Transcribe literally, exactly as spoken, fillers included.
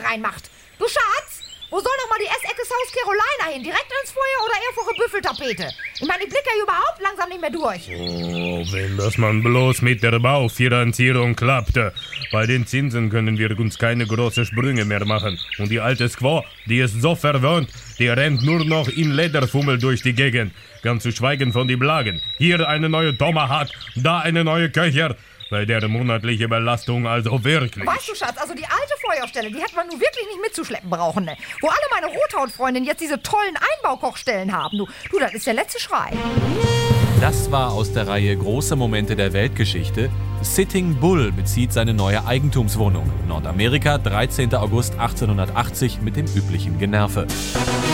reinmacht. Du Schatz, wo soll noch mal die Essecke South Carolina hin? Direkt ins Feuer oder eher vor eine Büffeltapete? Ich meine, ich blicke ja überhaupt langsam nicht mehr durch. Oh, wenn das man bloß mit der Baufinanzierung klappte. Bei den Zinsen können wir uns keine großen Sprünge mehr machen. Und die alte Squaw, die ist so verwöhnt, die rennt nur noch in Lederfummel durch die Gegend. Ganz zu schweigen von den Blagen. Hier eine neue Tomahawk, da eine neue Köcher. Bei der monatliche Belastung also wirklich. Weißt du, Schatz, also die alte Feuerstelle, die hätte man nun wirklich nicht mitzuschleppen brauchen, ne? Wo alle meine Rothautfreundinnen jetzt diese tollen Einbaukochstellen haben. Du, du, das ist der letzte Schrei. Das war aus der Reihe Große Momente der Weltgeschichte. Sitting Bull bezieht seine neue Eigentumswohnung. Nordamerika, dreizehnter August achtzehnhundertachtzig mit dem üblichen Generve.